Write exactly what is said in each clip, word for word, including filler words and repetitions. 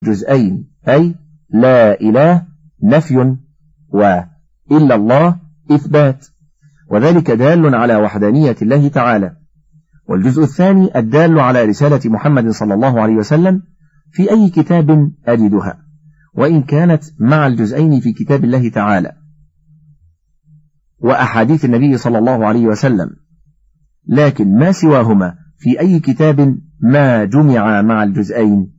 جزئين، أي لا إله نفي وإلا الله إثبات، وذلك دال على وحدانية الله تعالى. والجزء الثاني الدال على رسالة محمد صلى الله عليه وسلم في أي كتاب أجدها، وإن كانت مع الجزئين في كتاب الله تعالى وأحاديث النبي صلى الله عليه وسلم، لكن ما سواهما في أي كتاب ما جمع مع الجزئين؟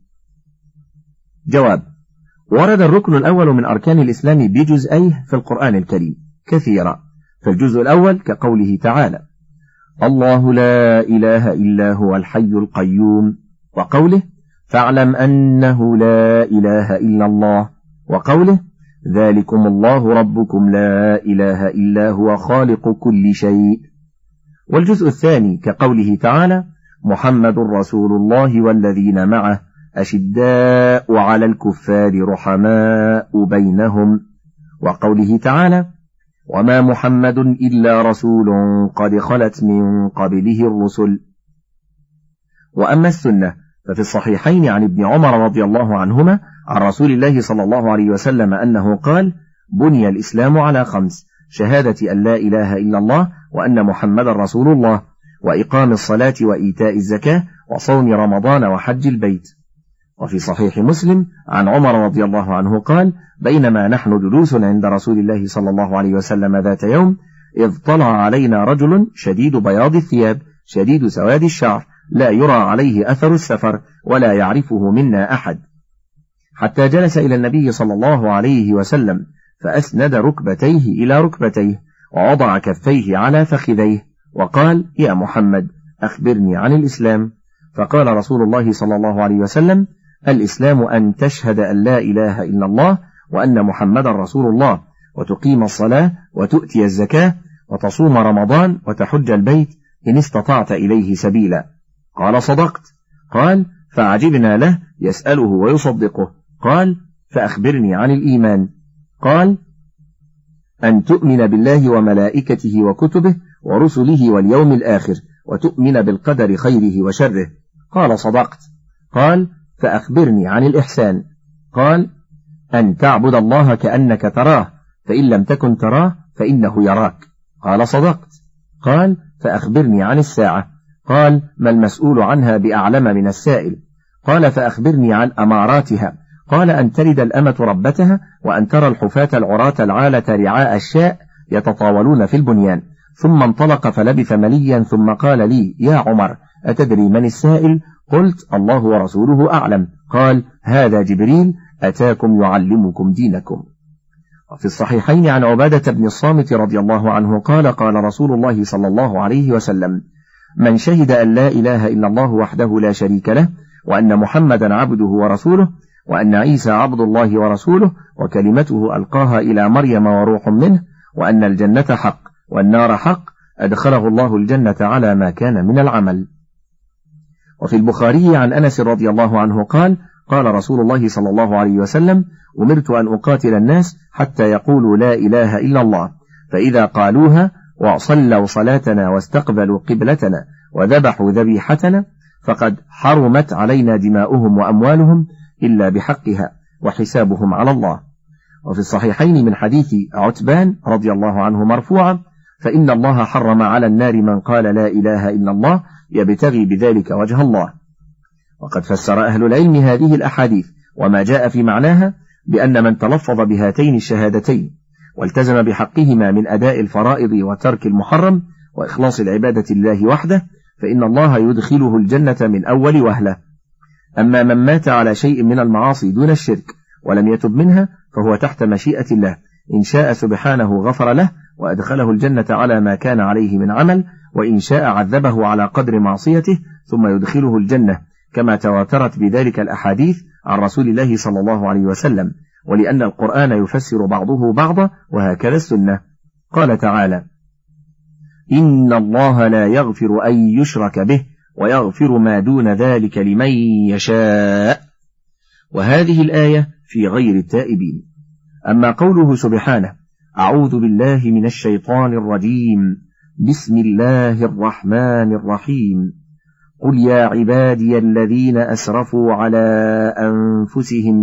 جواب: ورد الركن الأول من أركان الإسلام بجزئيه في القرآن الكريم كثيرا، فالجزء الأول كقوله تعالى: الله لا إله إلا هو الحي القيوم، وقوله: فاعلم أنه لا إله إلا الله، وقوله: ذلكم الله ربكم لا إله إلا هو خالق كل شيء. والجزء الثاني كقوله تعالى: محمد رسول الله والذين معه أشداء على الكفار رحماء بينهم، وقوله تعالى: وما محمد إلا رسول قد خلت من قبله الرسل. وأما السنة ففي الصحيحين عن ابن عمر رضي الله عنهما عن رسول الله صلى الله عليه وسلم أنه قال: بني الإسلام على خمس: شهادة أن لا إله إلا الله وأن محمد رسول الله، وإقام الصلاة وإيتاء الزكاة وصوم رمضان وحج البيت. وفي صحيح مسلم عن عمر رضي الله عنه قال: بينما نحن جلوس عند رسول الله صلى الله عليه وسلم ذات يوم، إذ طلع علينا رجل شديد بياض الثياب شديد سواد الشعر، لا يرى عليه أثر السفر ولا يعرفه منا أحد، حتى جلس إلى النبي صلى الله عليه وسلم فأسند ركبتيه إلى ركبتيه ووضع كفيه على فخذيه وقال: يا محمد أخبرني عن الإسلام. فقال رسول الله صلى الله عليه وسلم: الإسلام أن تشهد أن لا إله إلا الله وأن محمد رسول الله، وتقيم الصلاة وتؤتي الزكاة وتصوم رمضان وتحج البيت إن استطعت إليه سبيلا. قال: صدقت. قال: فعجبنا له يسأله ويصدقه. قال: فأخبرني عن الإيمان. قال: أن تؤمن بالله وملائكته وكتبه ورسله واليوم الآخر، وتؤمن بالقدر خيره وشره. قال: صدقت. قال: فأخبرني عن الإحسان. قال: أن تعبد الله كأنك تراه، فإن لم تكن تراه فإنه يراك. قال: صدقت. قال: فأخبرني عن الساعة. قال: ما المسؤول عنها بأعلم من السائل. قال: فأخبرني عن أماراتها. قال: أن تلد الأمة ربتها، وأن ترى الحفاة العراة العالة رعاء الشاء يتطاولون في البنيان. ثم انطلق فلبث مليا، ثم قال لي: يا عمر، أتدري من السائل؟ قلت: الله ورسوله أعلم. قال: هذا جبريل أتاكم يعلمكم دينكم. وفي الصحيحين عن عبادة بن الصامت رضي الله عنه قال: قال رسول الله صلى الله عليه وسلم: من شهد أن لا إله إلا الله وحده لا شريك له، وأن محمدا عبده ورسوله، وأن عيسى عبد الله ورسوله، وكلمته ألقاها إلى مريم وروح منه، وأن الجنة حق والنار حق، أدخله الله الجنة على ما كان من العمل. وفي البخاري عن أنس رضي الله عنه قال: قال رسول الله صلى الله عليه وسلم: أمرت أن أقاتل الناس حتى يقولوا لا إله إلا الله، فإذا قالوها وصلوا صلاتنا واستقبلوا قبلتنا وذبحوا ذبيحتنا فقد حرمت علينا دماؤهم وأموالهم إلا بحقها، وحسابهم على الله. وفي الصحيحين من حديث عتبان رضي الله عنه مرفوعا: فإن الله حرم على النار من قال لا إله إلا الله يبتغي بذلك وجه الله. وقد فسر أهل العلم هذه الأحاديث وما جاء في معناها بأن من تلفظ بهاتين الشهادتين والتزم بحقهما من أداء الفرائض وترك المحرم وإخلاص العبادة لله وحده، فإن الله يدخله الجنة من أول وهلة. أما من مات على شيء من المعاصي دون الشرك ولم يتب منها فهو تحت مشيئة الله، إن شاء سبحانه غفر له وأدخله الجنة على ما كان عليه من عمل، وإن شاء عذبه على قدر معصيته ثم يدخله الجنة، كما تواترت بذلك الأحاديث عن رسول الله صلى الله عليه وسلم، ولأن القرآن يفسر بعضه بعضا، وهكذا السنة. قال تعالى: إن الله لا يغفر أن يشرك به ويغفر ما دون ذلك لمن يشاء. وهذه الآية في غير التائبين. أما قوله سبحانه: أعوذ بالله من الشيطان الرجيم، بسم الله الرحمن الرحيم، قل يا عبادي الذين أسرفوا على أنفسهم